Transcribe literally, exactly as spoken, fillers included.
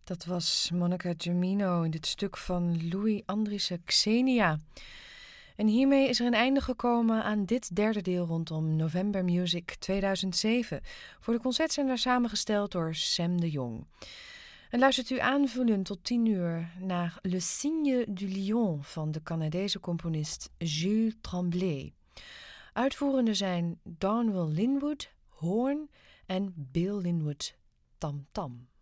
Dat was Monica Gemino in dit stuk van Louis Andriessen Xenia. En hiermee is er een einde gekomen aan dit derde deel rondom November Music tweeduizend zeven. Voor de concertzender samengesteld door Sam de Jong. En luistert u aanvullend tot tien uur naar Le Cygne du Lion van de Canadese componist Jules Tremblay. Uitvoerende zijn Darnell Linwood, hoorn en Bill Linwood, tamtam.